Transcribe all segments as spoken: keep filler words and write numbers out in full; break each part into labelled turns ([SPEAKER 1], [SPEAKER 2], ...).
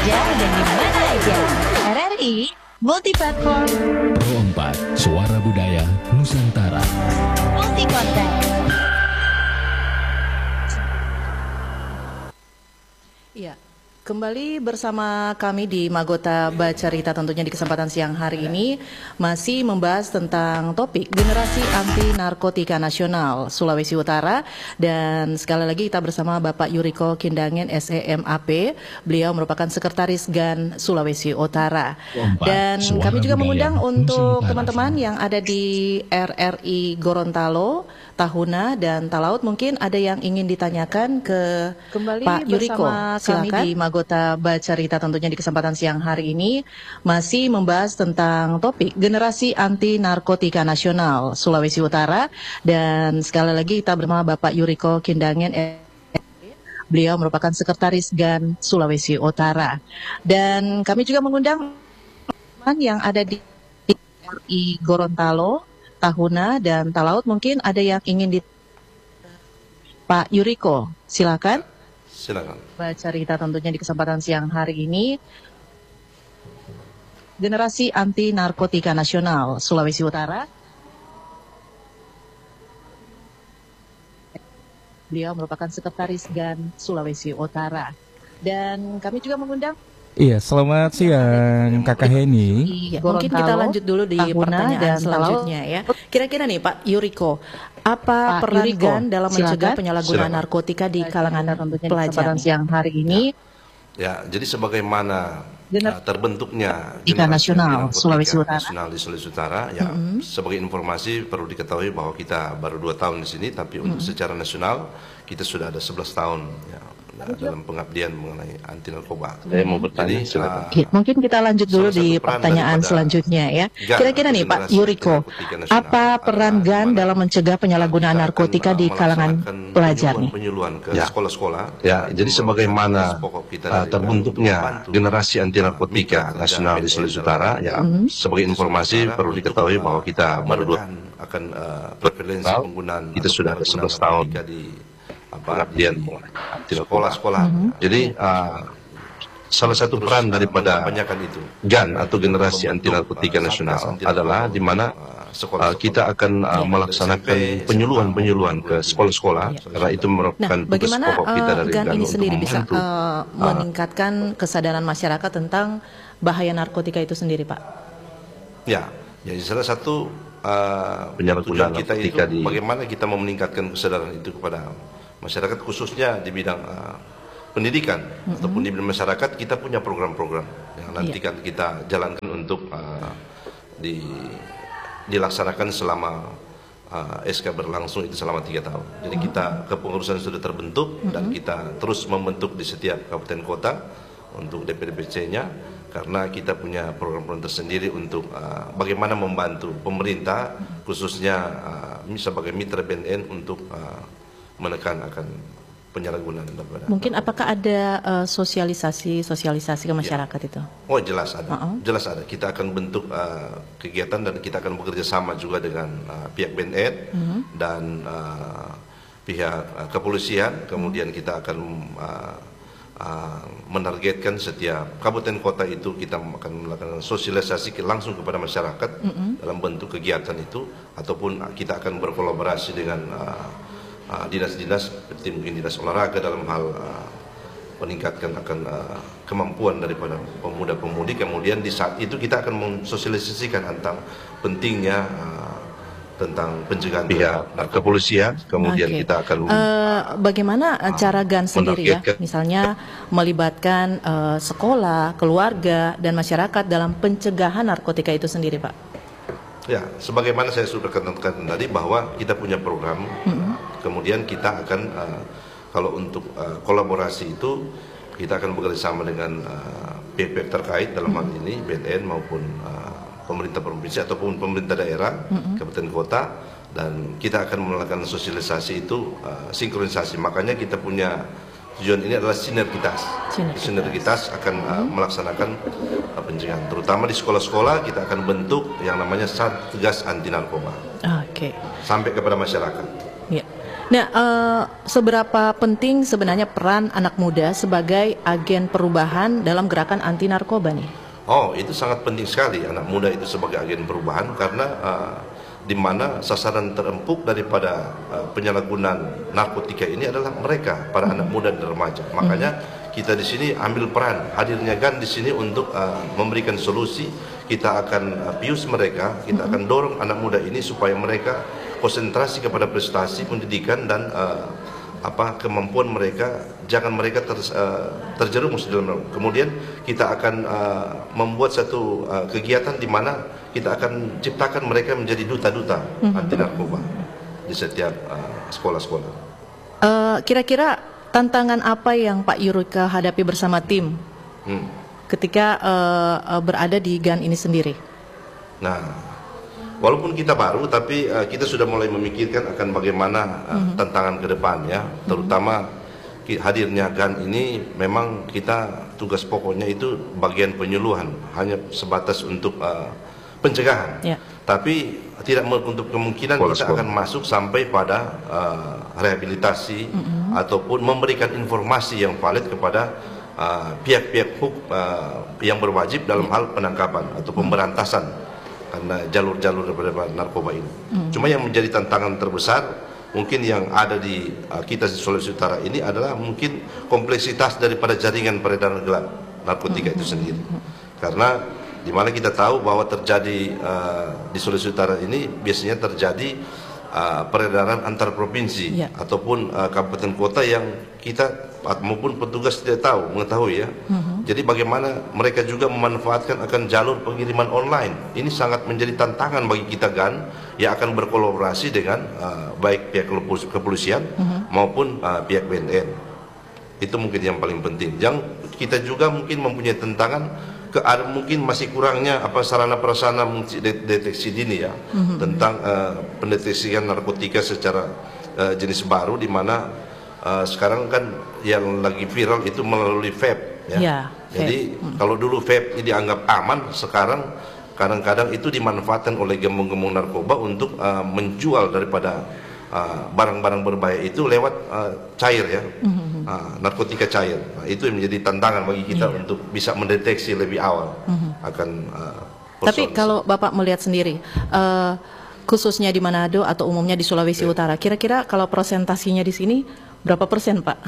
[SPEAKER 1] aja dan di mana aja. R R I Multiplatform
[SPEAKER 2] Pro empat, Suara Budaya Nusantara.
[SPEAKER 1] Multi Konten.
[SPEAKER 3] Iya, kembali bersama kami di Magota Bacarita tentunya di kesempatan siang hari ini masih membahas tentang topik Generasi Anti Narkotika Nasional Sulawesi Utara, dan sekali lagi kita bersama Bapak Yuriko Kindangen S E M A P. Beliau merupakan Sekretaris G A N Sulawesi Utara. Dan kami juga mengundang untuk teman-teman yang ada di R R I Gorontalo, Tahuna dan Talaut, mungkin ada yang ingin ditanyakan ke kembali Pak Yuriko. Kami di Magota Bacarita tentunya di kesempatan siang hari ini masih membahas tentang topik Generasi Anti Narkotika Nasional Sulawesi Utara, dan sekali lagi kita bersama Bapak Yuriko Kindangen. Beliau merupakan Sekretaris G A N Sulawesi Utara, dan kami juga mengundang teman yang ada di R R I Gorontalo, Tahuna dan Talaut, mungkin ada yang ingin di Pak Yuriko, silakan.
[SPEAKER 4] Silakan.
[SPEAKER 3] Bacarita tentunya di kesempatan siang hari ini Generasi Anti Narkotika Nasional Sulawesi Utara. Beliau merupakan Sekretaris G A N Sulawesi Utara, dan kami juga mengundang.
[SPEAKER 5] Iya, selamat siang Kakak Heni.
[SPEAKER 3] Iya, mungkin kita lanjut dulu di pertanyaan selanjutnya ya. Kira-kira nih Pak Yuriko, apa
[SPEAKER 1] Pak
[SPEAKER 3] peran
[SPEAKER 1] Yuriko,
[SPEAKER 3] G A N dalam mencegah
[SPEAKER 1] silakan.
[SPEAKER 3] penyalahgunaan
[SPEAKER 4] Silakan.
[SPEAKER 3] narkotika di kalangan
[SPEAKER 1] Tentunya di
[SPEAKER 3] pelajar
[SPEAKER 1] kesempatan siang hari ini
[SPEAKER 4] Ya, jadi sebagaimana
[SPEAKER 1] Gener-
[SPEAKER 4] uh, terbentuknya
[SPEAKER 1] Narkotika
[SPEAKER 4] Generasi
[SPEAKER 1] Nasional
[SPEAKER 4] Anti Narkotika
[SPEAKER 1] Sulawesi Utara.
[SPEAKER 4] Nasional di Sulawesi Utara, ya sebagai informasi perlu diketahui bahwa kita baru dua tahun di sini, tapi untuk secara nasional kita sudah ada sebelas tahun ya, dalam pengabdian mengenai anti narkoba.
[SPEAKER 6] Saya mau bertanya,
[SPEAKER 4] Jadi,
[SPEAKER 6] silakan.
[SPEAKER 4] uh,
[SPEAKER 3] Ya, mungkin kita lanjut dulu
[SPEAKER 4] salah
[SPEAKER 3] di
[SPEAKER 4] satu peran
[SPEAKER 3] pertanyaan
[SPEAKER 4] daripada
[SPEAKER 3] selanjutnya ya.
[SPEAKER 4] G A N
[SPEAKER 3] Kira-kira
[SPEAKER 4] atau
[SPEAKER 3] nih Pak
[SPEAKER 4] Generasi
[SPEAKER 3] Yuriko,
[SPEAKER 4] Anti Narkotika Nasional
[SPEAKER 3] apa peran
[SPEAKER 4] adalah
[SPEAKER 3] G A N
[SPEAKER 4] dimana
[SPEAKER 3] dalam mencegah penyalahgunaan
[SPEAKER 4] kita akan,
[SPEAKER 3] narkotika
[SPEAKER 4] uh,
[SPEAKER 3] di kalangan
[SPEAKER 4] melaksanakan
[SPEAKER 3] pelajar nih?
[SPEAKER 4] penyuluhan ke
[SPEAKER 6] Ya.
[SPEAKER 4] sekolah-sekolah.
[SPEAKER 6] Ya,
[SPEAKER 4] Itu
[SPEAKER 6] jadi sebagaimana
[SPEAKER 4] tugas pokok kita
[SPEAKER 6] uh,
[SPEAKER 4] dari
[SPEAKER 6] terbentuknya
[SPEAKER 4] untuk membantu,
[SPEAKER 6] Generasi Anti
[SPEAKER 4] uh,
[SPEAKER 6] Narkotika
[SPEAKER 4] mitra kerja
[SPEAKER 6] Nasional di
[SPEAKER 4] B N N
[SPEAKER 6] Sulawesi
[SPEAKER 4] dalam
[SPEAKER 6] Utara, ya
[SPEAKER 4] mendukung
[SPEAKER 6] sebagai informasi
[SPEAKER 4] Utara
[SPEAKER 6] perlu
[SPEAKER 4] untuk,
[SPEAKER 6] diketahui
[SPEAKER 4] uh,
[SPEAKER 6] bahwa kita baru dua
[SPEAKER 4] menekan akan uh, prevalensi
[SPEAKER 6] tahun.
[SPEAKER 4] penggunaan
[SPEAKER 6] Kita
[SPEAKER 4] atau
[SPEAKER 6] sudah ada
[SPEAKER 4] penyalahgunaan
[SPEAKER 6] sebelas tahun
[SPEAKER 4] narkotika di apa
[SPEAKER 6] pengabdian
[SPEAKER 4] di
[SPEAKER 6] anti narkoba.
[SPEAKER 4] sekolah-sekolah.
[SPEAKER 6] Jadi uh, salah satu
[SPEAKER 4] Terus,
[SPEAKER 6] peran
[SPEAKER 4] uh,
[SPEAKER 6] daripada
[SPEAKER 4] mengkampanyekan itu.
[SPEAKER 6] G A N atau Generasi Anti Narkotika
[SPEAKER 4] uh,
[SPEAKER 6] Nasional
[SPEAKER 4] Satgas Anti
[SPEAKER 6] adalah
[SPEAKER 4] Narkoba
[SPEAKER 6] di mana
[SPEAKER 4] untuk, uh,
[SPEAKER 6] uh,
[SPEAKER 4] sekolah-sekolah.
[SPEAKER 6] kita akan uh,
[SPEAKER 4] Ya.
[SPEAKER 6] melaksanakan
[SPEAKER 4] S M P,
[SPEAKER 6] penyuluhan-penyuluhan
[SPEAKER 4] S M A,
[SPEAKER 6] ke sekolah-sekolah,
[SPEAKER 4] Ya.
[SPEAKER 6] karena itu
[SPEAKER 3] Nah,
[SPEAKER 6] merupakan tugas
[SPEAKER 3] bagaimana
[SPEAKER 6] pokok kita
[SPEAKER 3] uh,
[SPEAKER 6] dari
[SPEAKER 3] G A N ini
[SPEAKER 6] untuk
[SPEAKER 3] sendiri bisa
[SPEAKER 6] membantu
[SPEAKER 3] uh, meningkatkan kesadaran masyarakat tentang bahaya narkotika itu sendiri, Pak?
[SPEAKER 4] Ya, jadi salah satu uh,
[SPEAKER 6] Penyalahgunaan
[SPEAKER 4] tujuan kita itu
[SPEAKER 6] narkotika di-
[SPEAKER 4] bagaimana kita mau meningkatkan kesadaran itu kepada masyarakat, khususnya di bidang uh, pendidikan ataupun di bidang masyarakat. Kita punya program-program yang nanti
[SPEAKER 3] Iya.
[SPEAKER 4] kan kita jalankan untuk uh, di dilaksanakan selama uh, S K berlangsung itu selama tiga tahun. Jadi kita kepengurusan sudah terbentuk dan kita terus membentuk di setiap kabupaten kota untuk D P D P C-nya, karena kita punya program-program tersendiri untuk uh, bagaimana membantu pemerintah khususnya uh, sebagai mitra B N N untuk uh, menekan akan penyalahgunaan daripada.
[SPEAKER 3] Mungkin apakah ada uh, sosialisasi sosialisasi ke masyarakat itu?
[SPEAKER 4] Oh, jelas ada,
[SPEAKER 3] Uh-uh.
[SPEAKER 4] jelas ada. Kita akan bentuk uh, kegiatan dan kita akan bekerja sama juga dengan uh, pihak B N N dan uh, pihak uh, kepolisian. Kemudian kita akan uh, uh, menargetkan setiap kabupaten kota itu kita akan melakukan sosialisasi ke- langsung kepada masyarakat dalam bentuk kegiatan itu, ataupun kita akan berkolaborasi dengan uh, uh, dinas-dinas seperti mungkin dinas olahraga dalam hal uh, meningkatkan akan uh, kemampuan daripada pemuda-pemudi. Kemudian di saat itu kita akan mensosialisasikan tentang pentingnya uh, tentang pencegahan
[SPEAKER 6] pihak
[SPEAKER 4] terhadap narkoba.
[SPEAKER 6] kepolisian, kemudian
[SPEAKER 3] Oke.
[SPEAKER 6] kita akan
[SPEAKER 3] Eh, bagaimana uh, cara G A N sendiri ya,
[SPEAKER 6] menargetkan.
[SPEAKER 3] misalnya melibatkan eh, sekolah, keluarga, dan masyarakat dalam pencegahan narkotika itu sendiri, Pak?
[SPEAKER 4] Ya, sebagaimana saya sudah katakan tadi bahwa kita punya program, kemudian kita akan uh, kalau untuk uh, kolaborasi itu kita akan bekerjasama dengan uh, pihak-pihak terkait dalam hal ini B N N maupun uh, pemerintah provinsi ataupun pemerintah daerah, kabupaten kota, dan kita akan melakukan sosialisasi itu uh, sinkronisasi. Makanya kita punya tujuan ini adalah sinergitas.
[SPEAKER 3] Sinergitas.
[SPEAKER 4] Sinergitas akan uh, melaksanakan uh, pencegahan, terutama di sekolah-sekolah. Kita akan bentuk yang namanya Satgas Anti Narkoba
[SPEAKER 3] Oke.
[SPEAKER 4] sampai kepada masyarakat.
[SPEAKER 3] Ya. Nah, eh, seberapa penting sebenarnya peran anak muda sebagai agen perubahan dalam gerakan anti narkoba nih?
[SPEAKER 4] Oh, itu sangat penting sekali anak muda itu sebagai agen perubahan karena uh, di mana sasaran terempuk daripada uh, penyalahgunaan narkotika ini adalah mereka, para anak muda dan remaja. Makanya kita di sini ambil peran, hadirnya G A N di sini untuk uh, memberikan solusi. Kita akan uh, pius mereka, kita akan dorong anak muda ini supaya mereka konsentrasi kepada prestasi pendidikan dan uh, apa kemampuan mereka, jangan mereka ter, uh, terjerumus dalam. Kemudian kita akan uh, membuat satu uh, kegiatan di mana kita akan ciptakan mereka menjadi duta-duta mm-hmm. anti narkoba di setiap uh, sekolah-sekolah.
[SPEAKER 3] Uh, kira-kira tantangan apa yang Pak Yurika hadapi bersama tim hmm. ketika uh, uh, berada di G A N ini sendiri?
[SPEAKER 4] Nah, walaupun kita baru, tapi uh, kita sudah mulai memikirkan akan bagaimana uh, mm-hmm. tantangan ke depan ya, terutama mm-hmm. hadirnya G A N ini memang kita tugas pokoknya itu bagian penyuluhan, hanya sebatas untuk uh, pencegahan. Yeah. Tapi tidak menutup kemungkinan Pola kita sekolah. akan masuk sampai pada uh, rehabilitasi mm-hmm. ataupun memberikan informasi yang valid kepada uh, pihak-pihak hukum uh, yang berwajib dalam yeah. hal penangkapan atau pemberantasan mm-hmm. karena jalur-jalur daripada narkoba ini. Mm-hmm. Cuma yang menjadi tantangan terbesar mungkin yang ada di uh, kita di Sulawesi Utara ini adalah mungkin kompleksitas daripada jaringan peredaran gelap narkotika mm-hmm. itu sendiri. Karena di mana kita tahu bahwa terjadi uh, di Sulawesi Utara ini biasanya terjadi uh, peredaran antar provinsi ya. ataupun uh, kabupaten kota yang kita maupun petugas tidak tahu mengetahui ya. Uh-huh. Jadi bagaimana mereka juga memanfaatkan akan jalur pengiriman online. Ini sangat menjadi tantangan bagi kita G A N yang akan berkolaborasi dengan uh, baik pihak kepolisian uh-huh. maupun uh, pihak B N N. Itu mungkin yang paling penting. Yang kita juga mungkin mempunyai tantangan ke ada mungkin masih kurangnya apa sarana prasarana deteksi dini ya mm-hmm. tentang uh, pendeteksian narkotika secara uh, jenis baru, di mana uh, sekarang kan yang lagi viral itu melalui vape ya. Yeah, Jadi vape. Kalau dulu vape ini dianggap aman, sekarang kadang-kadang itu dimanfaatkan oleh gembong-gembong narkoba untuk uh, menjual daripada uh, barang-barang berbahaya itu lewat uh, cair ya. Mm-hmm. Uh, narkotika cair. Nah, itu yang menjadi tantangan bagi kita yeah. untuk bisa mendeteksi lebih awal mm-hmm. akan uh,
[SPEAKER 3] Tapi kalau Bapak melihat sendiri uh, khususnya di Manado atau umumnya di Sulawesi yeah. Utara, kira-kira kalau persentasinya di sini berapa persen Pak?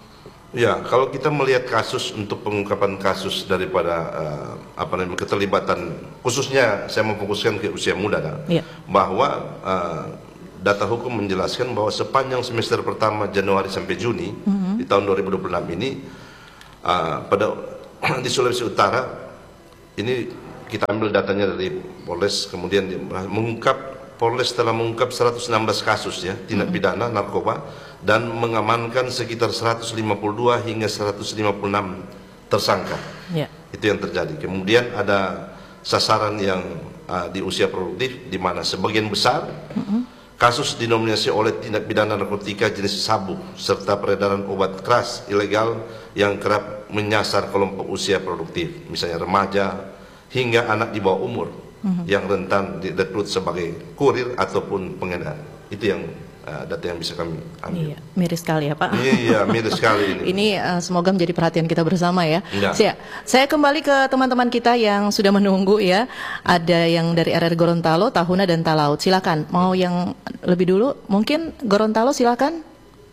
[SPEAKER 4] Ya, kalau kita melihat kasus untuk pengungkapan kasus daripada uh, apa namanya keterlibatan, khususnya saya memfokuskan ke usia muda dah, yeah. bahwa uh, data hukum menjelaskan bahwa sepanjang semester pertama Januari sampai Juni mm-hmm. di tahun dua ribu dua puluh enam ini uh, pada di Sulawesi Utara ini kita ambil datanya dari Polres, kemudian mengungkap Polres telah mengungkap seratus enam belas kasus ya tindak mm-hmm. pidana narkoba dan mengamankan sekitar seratus lima puluh dua hingga seratus lima puluh enam tersangka. Yeah. Itu yang terjadi. Kemudian ada sasaran yang uh, di usia produktif di mana sebagian besar mm-hmm. kasus dinominasi oleh tindak pidana narkotika jenis sabu serta peredaran obat keras ilegal yang kerap menyasar kelompok usia produktif, misalnya remaja hingga anak di bawah umur mm-hmm. yang rentan direkrut sebagai kurir ataupun pengedar. Itu yang uh, data yang bisa kami ambil.
[SPEAKER 3] Iya, miris sekali ya Pak.
[SPEAKER 4] Iya, miris sekali ini.
[SPEAKER 3] Ini uh, semoga menjadi perhatian kita bersama ya.
[SPEAKER 4] Ya.
[SPEAKER 3] Saya, saya kembali ke teman-teman kita yang sudah menunggu ya. Ada yang dari R R Gorontalo, Tahuna dan Talaut. Silakan. Mau yang lebih dulu? Mungkin Gorontalo silakan.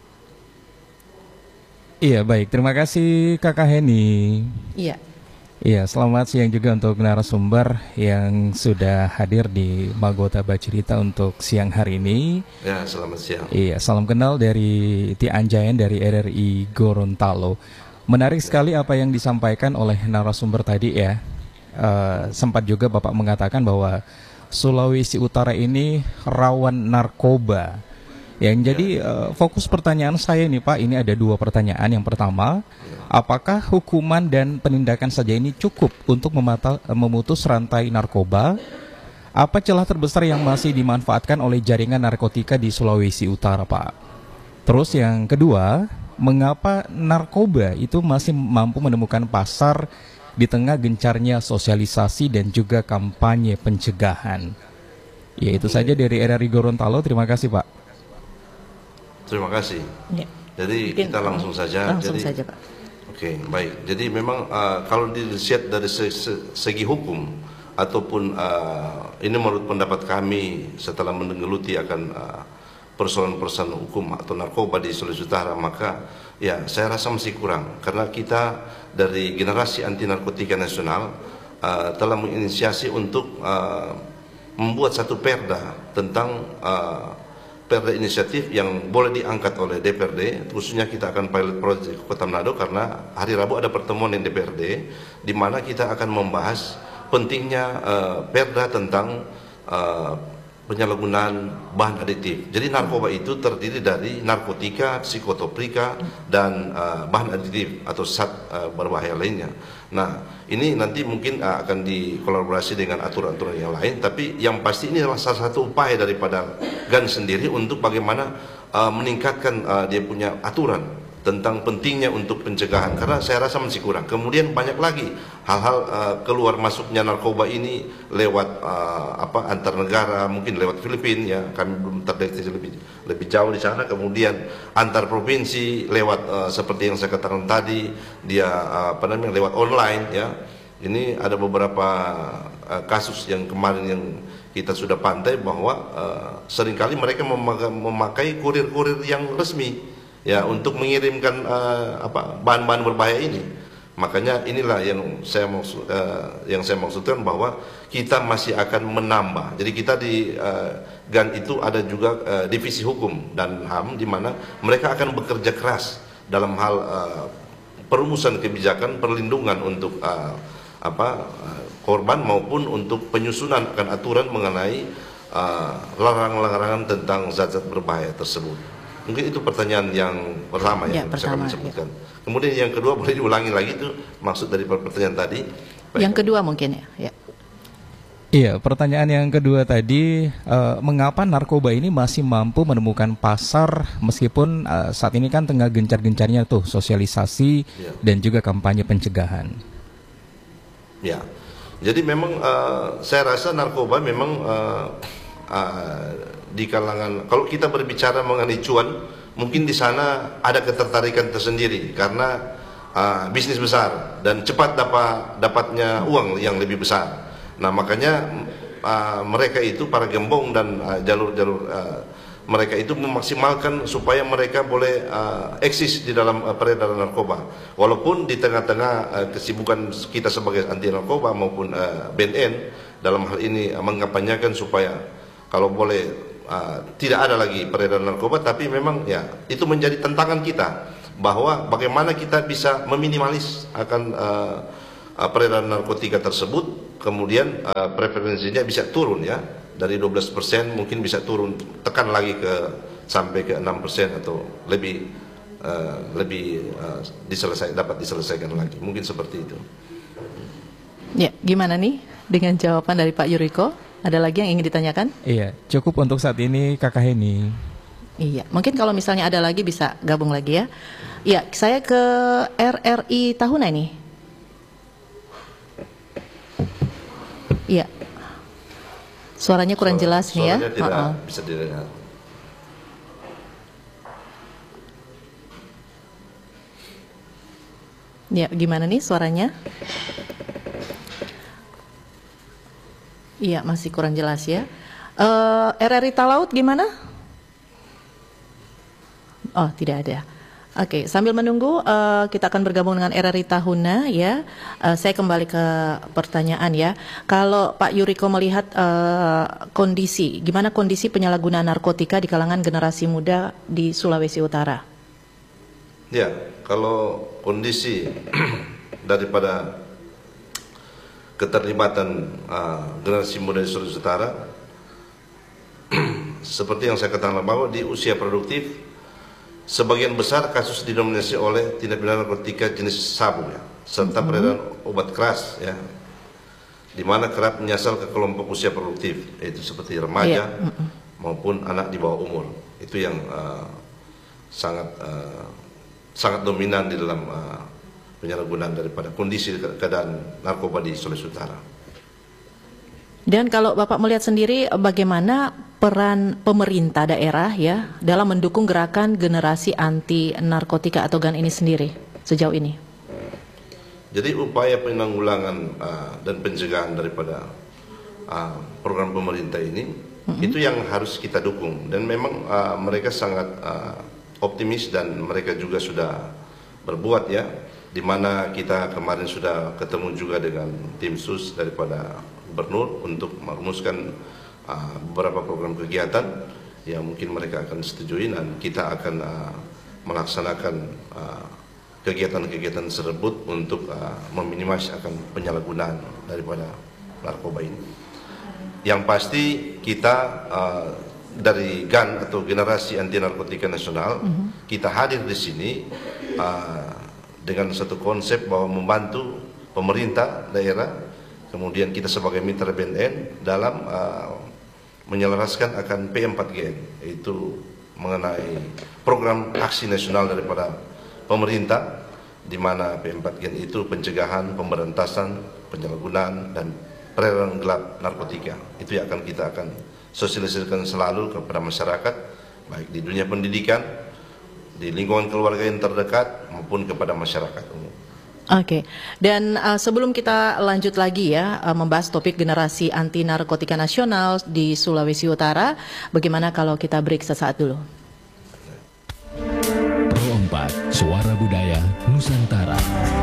[SPEAKER 5] Iya baik, terima kasih Kakak Heni.
[SPEAKER 3] Iya.
[SPEAKER 5] Iya, selamat siang juga untuk narasumber yang sudah hadir di Magota Bacerita untuk siang hari ini.
[SPEAKER 4] Ya, selamat siang.
[SPEAKER 5] Iya, salam kenal dari Ti Anjayan dari R R I Gorontalo. Menarik sekali apa yang disampaikan oleh narasumber tadi ya. Uh, sempat juga Bapak mengatakan bahwa Sulawesi Utara ini rawan narkoba. Yang jadi uh, fokus pertanyaan saya nih Pak, ini ada dua pertanyaan. Yang pertama, apakah hukuman dan penindakan saja ini cukup untuk memata, memutus rantai narkoba? Apa celah terbesar yang masih dimanfaatkan oleh jaringan narkotika di Sulawesi Utara Pak? Terus yang kedua, mengapa narkoba itu masih mampu menemukan pasar di tengah gencarnya sosialisasi dan juga kampanye pencegahan? Ya itu saja dari R R I Gorontalo, terima kasih Pak.
[SPEAKER 4] Terima kasih.
[SPEAKER 3] Ya.
[SPEAKER 4] Jadi
[SPEAKER 3] Mungkin,
[SPEAKER 4] kita langsung saja.
[SPEAKER 3] Langsung
[SPEAKER 4] Jadi,
[SPEAKER 3] saja, Pak.
[SPEAKER 4] Oke, baik. Jadi memang uh, kalau dilihat dari se se segi hukum ataupun uh, ini menurut pendapat kami setelah menggeluti akan uh, persoalan-persoalan hukum atau narkoba di Sulawesi Utara, maka ya saya rasa masih kurang karena kita dari generasi anti narkotika nasional uh, telah menginisiasi untuk uh, membuat satu perda tentang uh, perda inisiatif yang boleh diangkat oleh D P R D. Khususnya kita akan pilot project Kota Manado karena hari Rabu ada pertemuan di D P R D di mana kita akan membahas pentingnya uh, perda tentang uh, penyalahgunaan bahan adiktif. Jadi narkoba itu terdiri dari narkotika, psikotropika, dan uh, bahan adiktif atau zat uh, berbahaya lainnya. Nah, ini nanti mungkin uh, akan dikolaborasi dengan aturan-aturan yang lain, tapi yang pasti ini adalah salah satu upaya daripada G A N sendiri untuk bagaimana uh, meningkatkan uh, dia punya aturan tentang pentingnya untuk pencegahan, karena saya rasa masih kurang. Kemudian banyak lagi hal-hal uh, keluar masuknya narkoba ini lewat uh, apa antar negara, mungkin lewat Filipina, ya kami belum terdeteksi lebih lebih jauh di sana. Kemudian antar provinsi lewat uh, seperti yang saya katakan tadi, dia uh, apa namanya lewat online, ya. Ini ada beberapa uh, kasus yang kemarin yang kita sudah pantai bahwa uh, seringkali mereka memakai, memakai kurir-kurir yang resmi, ya, untuk mengirimkan uh, apa bahan-bahan berbahaya ini. Makanya inilah yang saya maksud, uh, yang saya maksudkan bahwa kita masih akan menambah. Jadi kita di uh, G A N itu ada juga uh, divisi hukum dan H A M di mana mereka akan bekerja keras dalam hal uh, perumusan kebijakan perlindungan untuk uh, apa uh, korban maupun untuk penyusunan akan aturan mengenai uh, larangan-larangan tentang zat-zat berbahaya tersebut. Mungkin itu pertanyaan yang pertama ya, yang bisa kami sebutkan. Ya. Kemudian yang kedua boleh diulangi lagi itu maksud dari pertanyaan tadi.
[SPEAKER 3] Baik. Yang kedua mungkin ya. ya.
[SPEAKER 5] Iya, pertanyaan yang kedua tadi, uh, mengapa narkoba ini masih mampu menemukan pasar meskipun uh, saat ini kan tengah gencar-gencarnya tuh sosialisasi ya. Dan juga kampanye pencegahan.
[SPEAKER 4] Ya, jadi memang uh, saya rasa narkoba memang uh, uh, di kalangan, kalau kita berbicara mengenai cuan, mungkin di sana ada ketertarikan tersendiri karena uh, bisnis besar dan cepat dapat dapatnya uang yang lebih besar. Nah makanya uh, mereka itu para gembong dan jalur-jalur uh, uh, mereka itu memaksimalkan supaya mereka boleh uh, eksis di dalam uh, peredaran narkoba. Walaupun di tengah-tengah uh, kesibukan kita sebagai anti narkoba maupun uh, B N N dalam hal ini uh, mengampanyakan supaya kalau boleh Uh, tidak ada lagi peredaran narkoba, tapi memang ya itu menjadi tantangan kita bahwa bagaimana kita bisa meminimalis akan uh, uh, peredaran narkotika tersebut, kemudian uh, preferensinya bisa turun ya dari dua belas persen mungkin bisa turun tekan lagi ke sampai ke enam persen atau lebih uh, lebih uh, diselesai dapat diselesaikan lagi, mungkin seperti itu.
[SPEAKER 3] Ya, gimana nih dengan jawaban dari Pak Yuriko? Ada lagi yang ingin ditanyakan?
[SPEAKER 5] Iya, cukup untuk saat ini Kakak Heni.
[SPEAKER 3] Iya, mungkin kalau misalnya ada lagi bisa gabung lagi ya. Iya, saya ke R R I Tahuna ini. Iya. Suaranya kurang
[SPEAKER 4] Suara,
[SPEAKER 3] jelas nih ya.
[SPEAKER 4] Suaranya tidak
[SPEAKER 3] uh-uh.
[SPEAKER 4] bisa didengar.
[SPEAKER 3] Ya, gimana nih suaranya? Iya, masih kurang jelas ya. Uh, R R I Talaut gimana? Oh, tidak ada. Oke, sambil menunggu uh, kita akan bergabung dengan R R I Tahuna ya. Uh, saya kembali ke pertanyaan ya. Kalau Pak Yuriko melihat uh, kondisi, gimana kondisi penyalahgunaan narkotika di kalangan generasi muda di Sulawesi Utara?
[SPEAKER 4] Ya, kalau kondisi daripada keterlibatan uh, generasi muda di Sulawesi Utara seperti yang saya katakan bahwa di usia produktif sebagian besar kasus didominasi oleh tindak pidana narkotika jenis sabu ya, serta peredaran obat keras ya, di mana kerap menyasar ke kelompok usia produktif yaitu seperti remaja yeah. maupun anak di bawah umur. Itu yang uh, sangat uh, sangat dominan di dalam uh, penyalahgunaan daripada kondisi keadaan narkoba di Sulawesi Utara.
[SPEAKER 3] Dan kalau Bapak melihat sendiri bagaimana peran pemerintah daerah ya dalam mendukung gerakan generasi anti narkotika atau GAN ini sendiri sejauh ini?
[SPEAKER 4] Jadi upaya penanggulangan uh, dan pencegahan daripada uh, program pemerintah ini mm-hmm. itu yang harus kita dukung, dan memang uh, mereka sangat uh, optimis dan mereka juga sudah berbuat ya, di mana kita kemarin sudah ketemu juga dengan tim sus daripada gubernur untuk merumuskan uh, beberapa program kegiatan yang mungkin mereka akan setujui, dan kita akan uh, melaksanakan uh, kegiatan-kegiatan tersebut untuk uh, meminimasi akan penyalahgunaan daripada narkoba ini. Yang pasti kita uh, dari GAN atau Generasi Anti Narkotika Nasional, mm-hmm. kita hadir di sini uh, dengan satu konsep bahwa membantu pemerintah daerah, kemudian kita sebagai mitra B N N dalam uh, menyelaraskan akan P empat G N, yaitu mengenai program aksi nasional daripada pemerintah, di mana P empat G N itu pencegahan, pemberantasan, penyalahgunaan dan peredaran gelap narkotika. Itu yang akan kita akan sosialisasikan selalu kepada masyarakat, baik di dunia pendidikan, di lingkungan keluarga yang terdekat maupun kepada masyarakat umum.
[SPEAKER 3] Oke, okay. Dan uh, sebelum kita lanjut lagi ya uh, membahas topik generasi anti narkotika nasional di Sulawesi Utara, bagaimana kalau kita break sesaat dulu?
[SPEAKER 2] Pro empat, Suara Budaya Nusantara.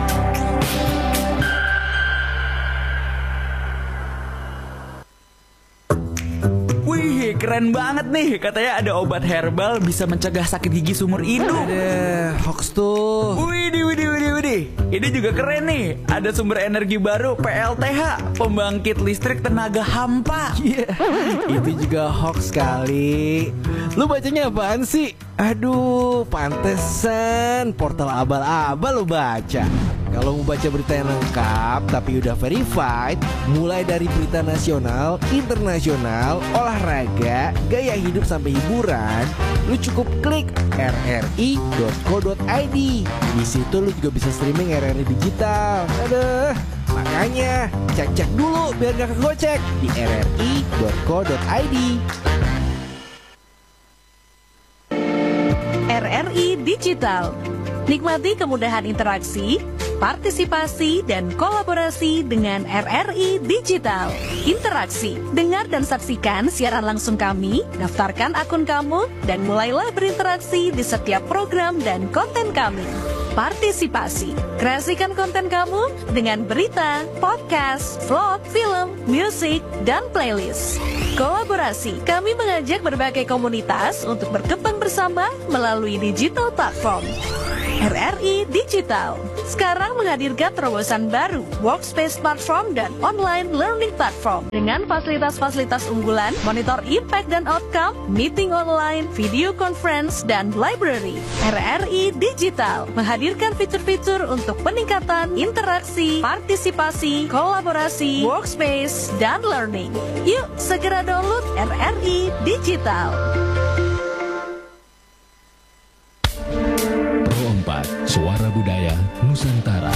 [SPEAKER 7] Wih, keren banget nih. Katanya ada obat herbal bisa mencegah sakit gigi seumur hidup.
[SPEAKER 8] Ada hoax tuh.
[SPEAKER 7] Widih, widih, widih, widih. Ini juga keren nih. Ada sumber energi baru P L T H, pembangkit listrik tenaga hampa.
[SPEAKER 8] Iya, yeah. Itu juga hoax kali. Lu bacanya apaan sih? Aduh, pantesan portal abal-abal lu baca. Kalau mau baca berita yang lengkap tapi udah verified, mulai dari berita nasional, internasional, olahraga, gaya hidup sampai hiburan, lu cukup klik r r i dot co dot i d. Di situ lu juga bisa streaming R R I digital. Aduh, makanya cek-cek dulu biar gak kegocek di r r i dot co dot i d.
[SPEAKER 9] R R I Digital. Nikmati kemudahan interaksi, partisipasi, dan kolaborasi dengan R R I Digital. Interaksi, dengar dan saksikan siaran langsung kami, daftarkan akun kamu, dan mulailah berinteraksi di setiap program dan konten kami. Partisipasi, kreasikan konten kamu dengan berita, podcast, vlog, film, musik, dan playlist. Kolaborasi, kami mengajak berbagai komunitas untuk berkembang bersama melalui digital platform. R R I Digital sekarang menghadirkan terobosan baru, workspace platform dan online learning platform dengan fasilitas-fasilitas unggulan, monitor impact dan outcome, meeting online, video conference, dan library. R R I Digital menghadirkan fitur-fitur untuk peningkatan interaksi, partisipasi, kolaborasi, workspace, dan learning. Yuk segera download R R I Digital.
[SPEAKER 2] Suara Budaya Nusantara.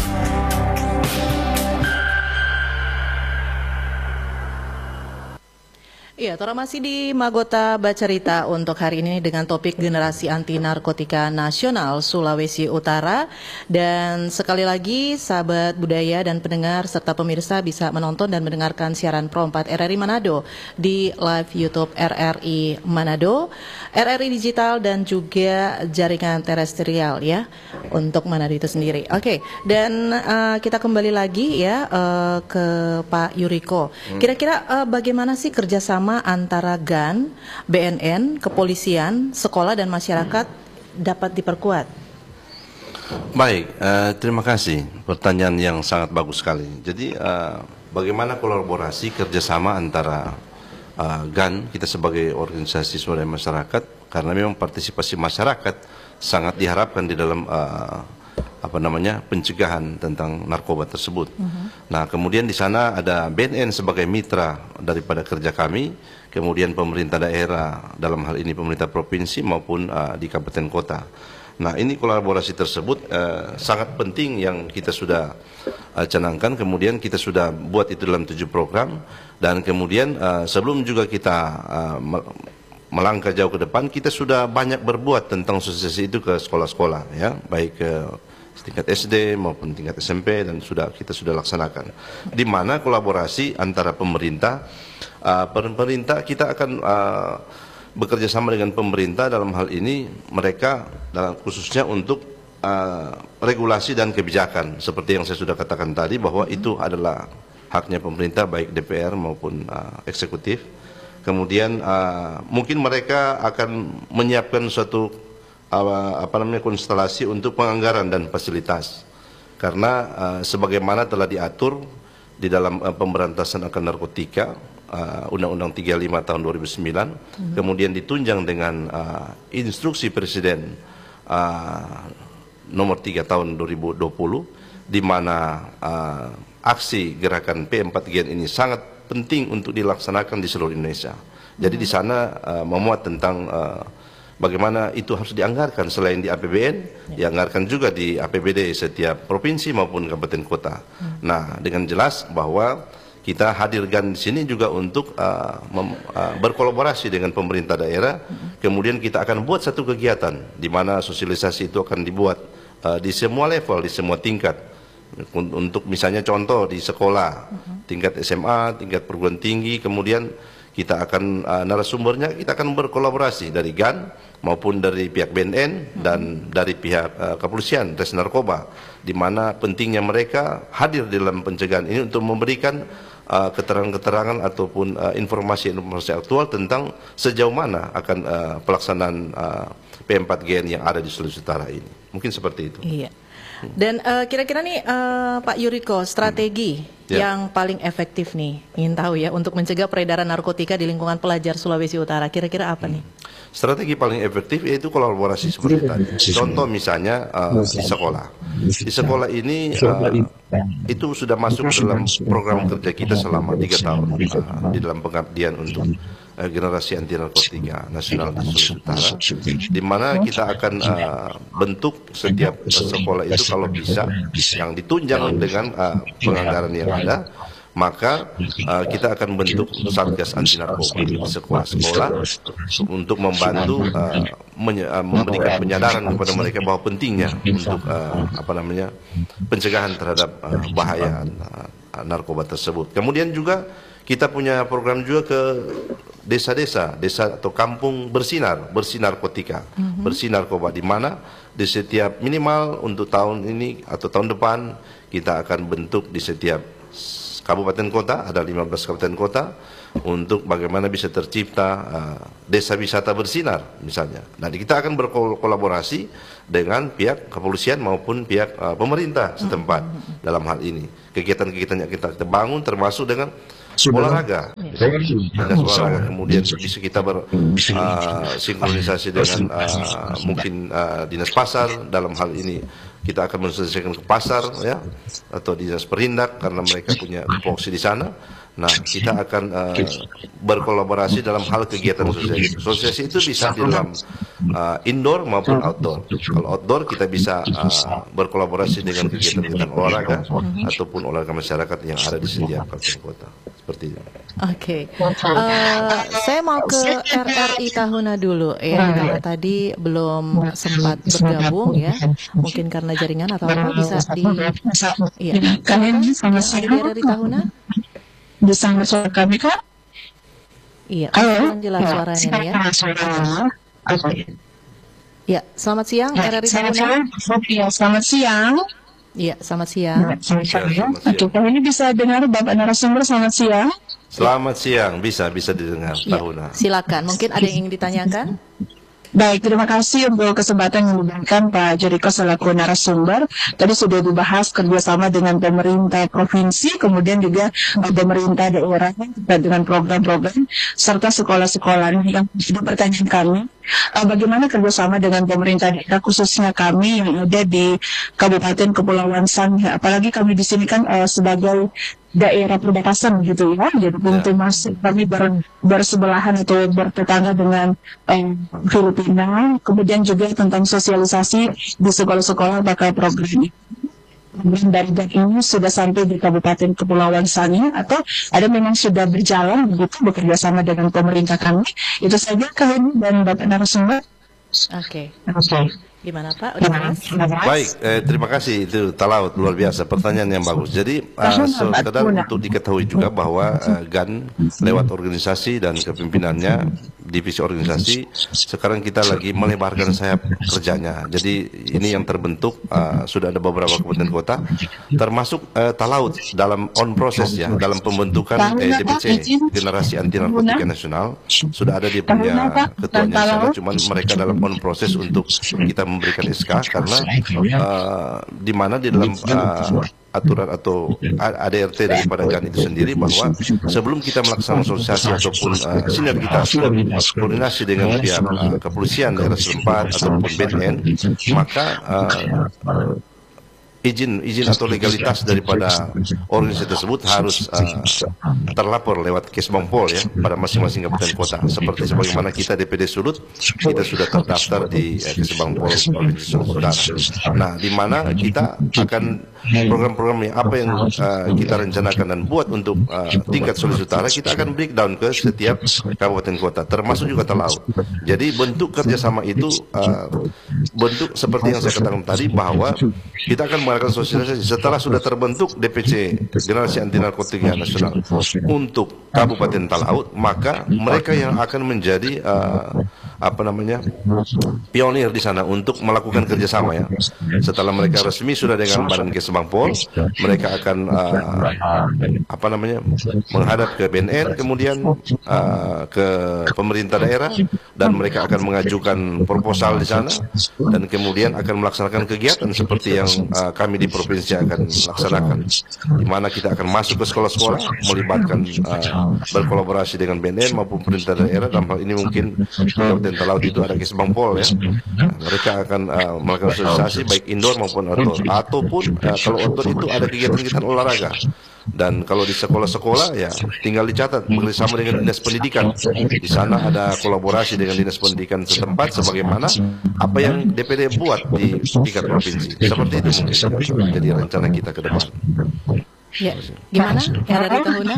[SPEAKER 3] Iya, Tora masih di Magota Bacarita untuk hari ini dengan topik generasi anti narkotika nasional Sulawesi Utara. Dan sekali lagi sahabat budaya dan pendengar serta pemirsa bisa menonton dan mendengarkan siaran Pro empat R R I Manado di live YouTube R R I Manado, R R I Digital dan juga jaringan terestrial ya untuk Manado itu sendiri. Oke, dan uh, kita kembali lagi ya uh, ke Pak Yuriko. Kira-kira uh, bagaimana sih kerjasama antara GAN, B N N, kepolisian, sekolah dan masyarakat dapat diperkuat?
[SPEAKER 4] Baik, uh, terima kasih. Pertanyaan yang sangat bagus sekali. Jadi uh, bagaimana kolaborasi kerjasama antara uh, GAN, kita sebagai organisasi swadaya masyarakat, karena memang partisipasi masyarakat sangat diharapkan di dalam uh, apa namanya pencegahan tentang narkoba tersebut. Uh-huh. Nah, kemudian di sana ada B N N sebagai mitra daripada kerja kami, kemudian pemerintah daerah dalam hal ini pemerintah provinsi maupun uh, di kabupaten kota. Nah, ini kolaborasi tersebut uh, sangat penting yang kita sudah uh, canangkan, kemudian kita sudah buat itu dalam tujuh program, dan kemudian uh, sebelum juga kita uh, melangkah jauh ke depan, kita sudah banyak berbuat tentang sosialisasi itu ke sekolah-sekolah, ya, baik ke tingkat S D maupun tingkat S M P, dan sudah kita sudah laksanakan. Di mana kolaborasi antara pemerintah, uh, pemerintah kita akan uh, bekerja sama dengan pemerintah dalam hal ini, mereka dalam khususnya untuk uh, regulasi dan kebijakan seperti yang saya sudah katakan tadi, bahwa itu adalah haknya pemerintah baik D P R maupun uh, eksekutif. Kemudian uh, mungkin mereka akan menyiapkan suatu uh, apa namanya konstelasi untuk penganggaran dan fasilitas, karena uh, sebagaimana telah diatur di dalam uh, pemberantasan akan narkotika, uh, Undang-Undang tiga puluh lima tahun dua ribu sembilan, mm-hmm. kemudian ditunjang dengan uh, instruksi Presiden uh, nomor tiga tahun dua ribu dua puluh, di mana uh, aksi gerakan P empat G N ini sangat penting untuk dilaksanakan di seluruh Indonesia. Jadi mm-hmm. di sana uh, memuat tentang uh, bagaimana itu harus dianggarkan selain di A P B N, ya. dianggarkan juga di A P B D setiap provinsi maupun kabupaten kota. Hmm. Nah, dengan jelas bahwa kita hadirkan di sini juga untuk uh, mem, uh, berkolaborasi dengan pemerintah daerah. Hmm. Kemudian kita akan buat satu kegiatan di mana sosialisasi itu akan dibuat uh, di semua level, di semua tingkat. Untuk misalnya contoh di sekolah, hmm. tingkat S M A, tingkat perguruan tinggi, kemudian kita akan uh, narasumbernya kita akan berkolaborasi dari G A N maupun dari pihak B N N dan dari pihak uh, kepolisian res narkoba, di mana pentingnya mereka hadir dalam pencegahan ini untuk memberikan uh, keterangan-keterangan ataupun uh, informasi-informasi aktual tentang sejauh mana akan uh, pelaksanaan uh, P empat G N yang ada di Sulawesi Utara ini. Mungkin seperti itu.
[SPEAKER 3] Iya. Dan uh, kira-kira nih uh, Pak Yuriko, strategi hmm. yeah. yang paling efektif nih, ingin tahu ya, untuk mencegah peredaran narkotika di lingkungan pelajar Sulawesi Utara, kira-kira apa hmm. nih?
[SPEAKER 4] Strategi paling efektif yaitu kolaborasi seperti tadi. Contoh misalnya uh, di sekolah. Di sekolah ini uh, itu sudah masuk dalam program kerja kita selama tiga tahun uh, di dalam pengabdian untuk uh, generasi anti narkotika nasional di Sulawesi Utara, di mana kita akan uh, bentuk setiap uh, sekolah itu kalau bisa yang ditunjang dengan uh, penganggaran yang ada, maka uh, kita akan bentuk satgas anti narkoba di sekolah-sekolah untuk membantu uh, menye uh, memberikan penyadaran kepada mereka bahwa pentingnya untuk uh, apa namanya pencegahan terhadap uh, bahaya uh, narkoba tersebut. Kemudian juga kita punya program juga ke desa-desa, desa atau kampung bersinar, bersih narkotika, mm-hmm. bersih narkoba, di mana di setiap minimal untuk tahun ini atau tahun depan kita akan bentuk di setiap kabupaten kota, ada lima belas kabupaten kota, untuk bagaimana bisa tercipta uh, desa wisata bersinar misalnya. Nah, kita akan berkolaborasi dengan pihak kepolisian maupun pihak uh, pemerintah setempat mm-hmm. dalam hal ini. Kegiatan-kegiatan yang kita, kita bangun termasuk dengan olahraga, dengan olahraga, kemudian bisa kita bersinkronisasi uh, dengan uh, mungkin uh, dinas pasar dalam hal ini. Kita akan mensosialisasikan ke pasar, ya, atau dinas perindak karena mereka punya tupoksi di sana. Nah, kita akan uh, berkolaborasi dalam hal kegiatan sosialisasi. Sosialisasi itu bisa di dalam uh, indoor maupun outdoor. Kalau outdoor kita bisa uh, berkolaborasi dengan kegiatan-kegiatan olahraga ataupun olahraga masyarakat yang ada di setiap kabupaten kota. Seperti itu.
[SPEAKER 3] Oke, okay. uh, saya mau ke R R I Tahuna dulu ya, karena tadi belum sempat bergabung ya, mungkin karena jaringan atau apa, bisa di, iya, kalian sama saya di R R I Tahuna,
[SPEAKER 10] bisa suara kami kan?
[SPEAKER 3] Iya, halo, jelas suaranya ya. Ya, selamat siang R R I Tahuna.
[SPEAKER 10] Iya, selamat siang.
[SPEAKER 3] Iya, selamat siang.
[SPEAKER 10] Selamat siang. Oke, kalau ini bisa dengar Bapak narasumber, selamat siang.
[SPEAKER 4] Selamat siang, bisa bisa didengar Tahuna.
[SPEAKER 3] Ya, silakan, mungkin ada yang ingin ditanyakan?
[SPEAKER 10] Baik, terima kasih untuk kesempatan yang diberikan Pak Juriko selaku narasumber. Tadi sudah dibahas kerjasama dengan pemerintah provinsi, kemudian juga pemerintah daerah dengan program-program serta sekolah-sekolah. Yang jadi pertanyaan kami, uh, bagaimana kerjasama dengan pemerintah daerah, khususnya kami yang ada di Kabupaten Kepulauan Sangihe. Apalagi kami di sini kan uh, sebagai daerah perbatasan gitu ya, jadi tentu masih kami ber, bersebelahan atau bertetangga dengan uh, Filipina. Kemudian juga tentang sosialisasi di sekolah-sekolah bakal program ini. Dari dan ini sudah sampai di Kabupaten Kepulauan Sangihe atau ada memang sudah berjalan begitu bekerja sama dengan pemerintah kami. Itu saja kalian dan Bapak narasumber.
[SPEAKER 3] Oke.
[SPEAKER 10] Oke.
[SPEAKER 3] Gimana Pak? Udah jelas?
[SPEAKER 4] Baik, eh, terima kasih itu Talaut, luar biasa, pertanyaan yang bagus. Jadi uh, sekedar untuk diketahui juga bahwa uh, G A N lewat organisasi dan kepemimpinannya, divisi organisasi, sekarang kita lagi melebarkan sayap kerjanya. Jadi ini yang terbentuk, uh, sudah ada beberapa kabupaten kota, termasuk uh, Talaut dalam on proses ya, dalam pembentukan eh, D P C, Generasi Anti Narkotika Nasional, sudah ada dia punya ketuanya di sana, cuman mereka dalam on proses untuk kita memberikan S K karena uh, di mana di dalam uh, aturan atau A D R T daripada G A N itu sendiri bahwa sebelum kita melaksanakan sosialisasi ataupun uh, sinergitas koordinasi dengan pihak uh, kepolisian daerah setempat ataupun B N N, maka uh, izin izin atau legalitas daripada organisasi tersebut harus uh, terlapor lewat Kesbangpol ya pada masing-masing kabupaten kota. Seperti sebagaimana kita D P D Sulut, kita sudah terdaftar di uh, Kesbangpol organisasi saudara. Nah, di mana kita akan program-program yang apa yang uh, kita rencanakan dan buat untuk uh, tingkat Sulawesi Utara, kita akan breakdown ke setiap kabupaten kota, termasuk juga Talaut. Jadi bentuk kerjasama itu uh, bentuk seperti yang saya katakan tadi bahwa kita akan melakukan sosialisasi setelah sudah terbentuk D P C Generasi Anti Narkotika Nasional untuk Kabupaten Talaut, maka mereka yang akan menjadi uh, apa namanya pionir di sana untuk melakukan kerjasama ya. Setelah mereka resmi sudah dengan Badan Kesbangpol, mereka akan uh, apa namanya menghadap ke B N N, kemudian uh, ke pemerintah daerah, dan mereka akan mengajukan proposal di sana, dan kemudian akan melaksanakan kegiatan seperti yang uh, kami di provinsi akan laksanakan, di mana kita akan masuk ke sekolah-sekolah, melibatkan uh, berkolaborasi dengan B N N maupun pemerintah daerah. Dalam hal ini mungkin Kabupaten Talaut itu ada Kesbangpol ya. Nah, mereka akan uh, melakukan sosialisasi baik indoor maupun outdoor, ataupun uh, kalau outdoor itu ada kegiatan-kegiatan olahraga. Dan kalau di sekolah-sekolah ya tinggal dicatat bersama dengan dinas pendidikan. Di sana ada kolaborasi dengan dinas pendidikan setempat sebagaimana apa yang D P D buat di tingkat provinsi. Seperti itu mungkin jadi rencana kita ke depan.
[SPEAKER 3] Ya, gimana? Yang dari Tahuna?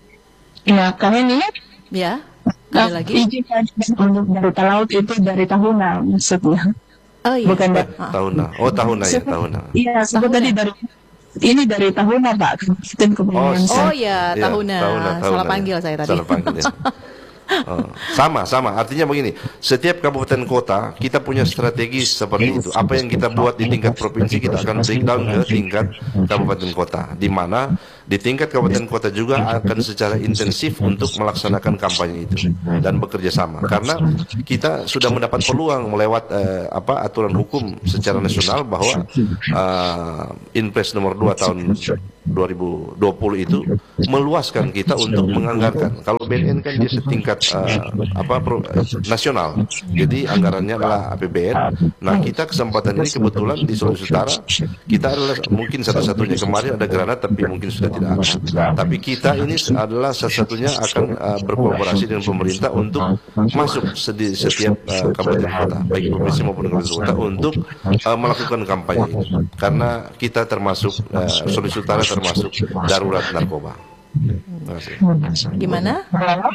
[SPEAKER 10] Ya, kalian lihat?
[SPEAKER 3] Ya, ada lagi?
[SPEAKER 10] Izin untuk dari Talaut itu dari Tahuna maksudnya.
[SPEAKER 3] Oh iya.
[SPEAKER 10] Bukan dari
[SPEAKER 4] Tahuna. Oh, Tahuna ya, Tahuna.
[SPEAKER 10] Iya, sebut tadi dari ini dari Tahuna, Pak. Kabupaten Kepulauan
[SPEAKER 3] Oh,
[SPEAKER 10] Sangihe.
[SPEAKER 3] oh ya, Tahuna.
[SPEAKER 4] Tahuna, Tahuna.
[SPEAKER 3] Salah panggil saya tadi.
[SPEAKER 4] Salah panggil ya. Oh, sama, sama. Artinya begini, setiap kabupaten kota kita punya strategi seperti itu. Apa yang kita buat di tingkat provinsi kita akan breakdown ke tingkat kabupaten kota, di mana di tingkat kabupaten kota juga akan secara intensif untuk melaksanakan kampanye itu dan bekerja sama. Karena kita sudah mendapat peluang melewat eh, apa aturan hukum secara nasional bahwa uh, Inpres nomor dua tahun dua ribu dua puluh itu meluaskan kita untuk menganggarkan. Kalau B N N kan dia setingkat uh, apa pro, uh, nasional, jadi anggarannya adalah A P B N. Nah, kita kesempatan ini kebetulan di Sulawesi Utara kita adalah mungkin satu-satunya, kemarin ada granat tapi mungkin sudah tidak ada. Tapi kita ini adalah satu-satunya akan uh, berkolaborasi dengan pemerintah untuk masuk di setiap uh, kabupaten kota, baik provinsi maupun kabupaten kota, untuk uh, melakukan kampanye ini. Karena kita termasuk uh, Sulawesi Utara termasuk darurat narkoba. Terima kasih.
[SPEAKER 3] Gimana?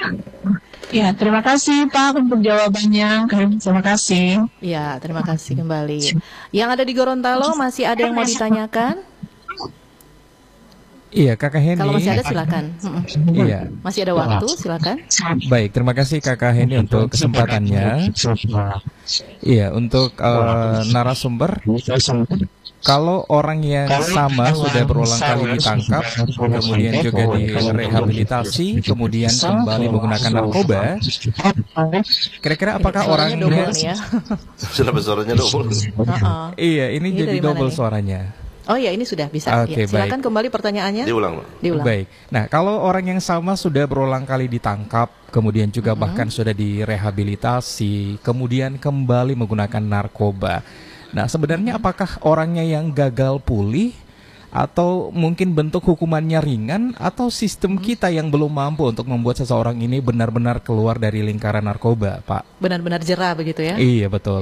[SPEAKER 10] Ya, terima kasih Pak untuk jawabannya. Terima kasih.
[SPEAKER 3] Ya, terima kasih kembali. Yang ada di Gorontalo masih ada yang mau ditanyakan?
[SPEAKER 5] Iya, Kakak Heni.
[SPEAKER 3] Kalau masih ada silakan.
[SPEAKER 5] Iya.
[SPEAKER 3] Masih ada waktu, silakan.
[SPEAKER 5] Baik, terima kasih Kakak Heni untuk kesempatannya. Iya, untuk uh, narasumber. Kalau orang yang sama sudah berulang kali ditangkap, kemudian juga direhabilitasi, kemudian kembali menggunakan narkoba, kira-kira apakah orangnya
[SPEAKER 3] ya?
[SPEAKER 4] Sudah suaranya double.
[SPEAKER 5] Iya, ini, ini jadi double suaranya.
[SPEAKER 3] Oh ya, ini sudah bisa.
[SPEAKER 5] Oke,
[SPEAKER 3] Ya, silakan
[SPEAKER 5] baik.
[SPEAKER 3] kembali pertanyaannya.
[SPEAKER 4] Diulang, Pak.
[SPEAKER 3] Diulang.
[SPEAKER 5] Baik. Nah, kalau orang yang sama sudah berulang kali ditangkap, kemudian juga
[SPEAKER 3] Mm-hmm.
[SPEAKER 5] bahkan sudah direhabilitasi, kemudian kembali menggunakan narkoba. Nah, sebenarnya apakah orangnya yang gagal pulih atau mungkin bentuk hukumannya ringan atau sistem kita yang belum mampu untuk membuat seseorang ini benar-benar keluar dari lingkaran narkoba, Pak?
[SPEAKER 3] Benar-benar jerah begitu ya?
[SPEAKER 5] Iya, betul.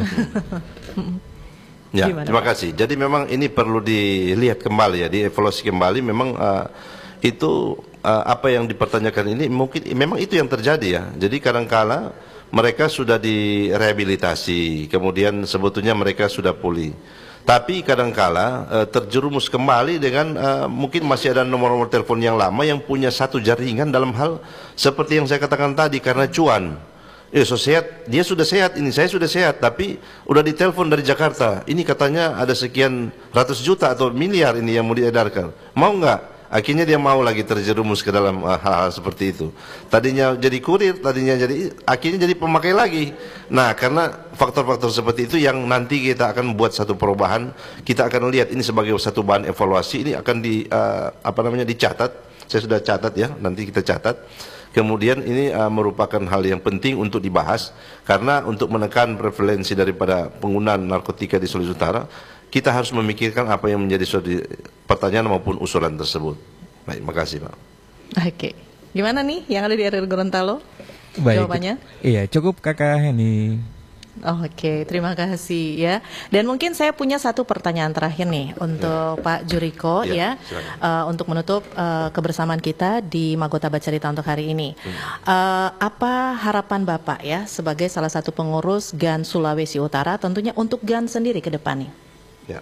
[SPEAKER 4] Ya,
[SPEAKER 3] Gimana,
[SPEAKER 4] terima
[SPEAKER 3] Pak?
[SPEAKER 4] kasih. Jadi memang ini perlu dilihat kembali ya, dievaluasi kembali. Memang uh, itu uh, apa yang dipertanyakan ini mungkin memang itu yang terjadi ya. Jadi kadangkala mereka sudah direhabilitasi, kemudian sebetulnya mereka sudah pulih. Tapi kadangkala uh, terjerumus kembali dengan uh, mungkin masih ada nomor-nomor telepon yang lama yang punya satu jaringan dalam hal seperti yang saya katakan tadi karena cuan. Eh, so sehat, dia sudah sehat, ini saya sudah sehat, tapi udah ditelepon dari Jakarta. Ini katanya ada sekian ratus juta atau miliar ini yang mau diedarkan. Mau nggak? Akhirnya dia mau lagi terjerumus ke dalam uh, hal-hal seperti itu. Tadinya jadi kurir, tadinya jadi, akhirnya jadi pemakai lagi. Nah, karena faktor-faktor seperti itu yang nanti kita akan buat satu perubahan, kita akan lihat ini sebagai satu bahan evaluasi. Ini akan di uh, apa namanya dicatat. Saya sudah catat ya, nanti kita catat. Kemudian ini uh, merupakan hal yang penting untuk dibahas karena untuk menekan prevalensi daripada penggunaan narkotika di Sulawesi Utara, kita harus memikirkan apa yang menjadi suatu pertanyaan maupun usulan tersebut. Baik, makasih Pak.
[SPEAKER 3] Oke. Gimana nih yang ada di R R Gorontalo?
[SPEAKER 5] Baik.
[SPEAKER 3] Jawabannya?
[SPEAKER 5] Iya, cukup Kakak Heni.
[SPEAKER 3] Oh, Oke, terima kasih ya. Dan mungkin saya punya satu pertanyaan terakhir nih untuk Pak Juriko
[SPEAKER 4] Ya,
[SPEAKER 3] ya,
[SPEAKER 4] silakan.
[SPEAKER 3] uh, untuk menutup uh, kebersamaan kita di Magota Bacarita untuk hari ini. Uh, apa harapan Bapak ya sebagai salah satu pengurus G A N Sulawesi Utara, tentunya untuk G A N sendiri ke depannya?
[SPEAKER 4] Ya.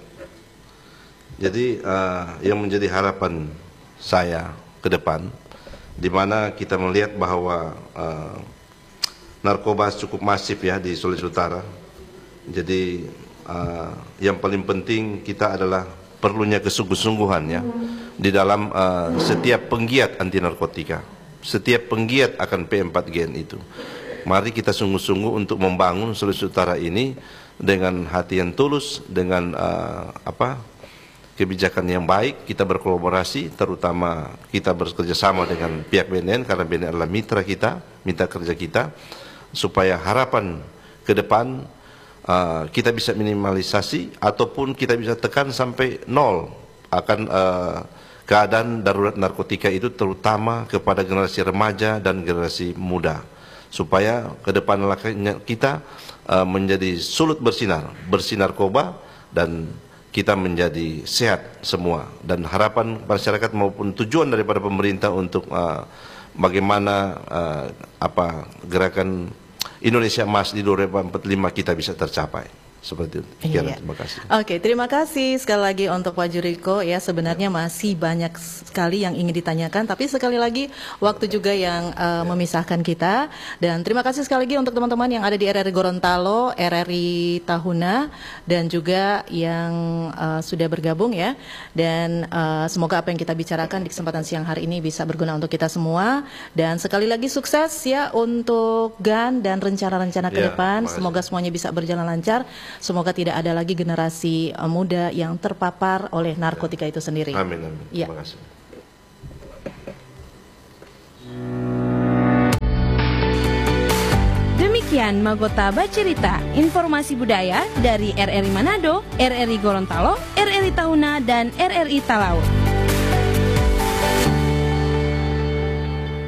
[SPEAKER 4] Jadi uh, yang menjadi harapan saya ke depan, di mana kita melihat bahwa uh, narkoba cukup masif ya di Sulawesi Utara. Jadi uh, yang paling penting kita adalah perlunya kesungguh-sungguhan ya di dalam uh, setiap penggiat anti narkotika, setiap penggiat akan P empat G N itu. Mari kita sungguh-sungguh untuk membangun Sulawesi Utara ini dengan hati yang tulus, dengan uh, apa kebijakan yang baik. Kita berkolaborasi, terutama kita bekerja sama dengan pihak B N N karena B N N adalah mitra kita, mitra kerja kita, supaya harapan ke depan uh, kita bisa minimalisasi ataupun kita bisa tekan sampai nol akan uh, keadaan darurat narkotika itu, terutama kepada generasi remaja dan generasi muda, supaya ke depan kita uh, menjadi sulut bersinar, bersih narkoba, dan kita menjadi sehat semua. Dan harapan masyarakat maupun tujuan daripada pemerintah untuk uh, bagaimana uh, apa gerakan Indonesia Emas di dua ribu empat puluh lima kita bisa tercapai. Seperti itu. Sekian,
[SPEAKER 3] Iya.
[SPEAKER 4] terima kasih.
[SPEAKER 3] Oke, terima kasih sekali lagi untuk Pak Juriko ya. Sebenarnya masih banyak sekali yang ingin ditanyakan, tapi sekali lagi waktu juga yang uh, memisahkan kita. Dan terima kasih sekali lagi untuk teman-teman yang ada di R R I Gorontalo, R R I Tahuna, dan juga yang uh, sudah bergabung ya. Dan uh, semoga apa yang kita bicarakan di kesempatan siang hari ini bisa berguna untuk kita semua. Dan sekali lagi sukses ya untuk G A N dan rencana-rencana ke
[SPEAKER 4] Ya,
[SPEAKER 3] depan.
[SPEAKER 4] makasih.
[SPEAKER 3] Semoga semuanya bisa berjalan lancar. Semoga tidak ada lagi generasi uh, muda yang terpapar oleh narkotika itu sendiri.
[SPEAKER 4] Amin, amin.
[SPEAKER 3] Ya.
[SPEAKER 4] Terima kasih.
[SPEAKER 9] Demikian Magota Bacerita, informasi budaya dari R R I Manado, R R I Gorontalo, R R I Tahuna, dan R R I Talaut.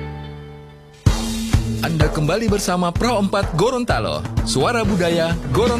[SPEAKER 2] Anda kembali bersama Pro empat Gorontalo, Suara Budaya Gorontalo.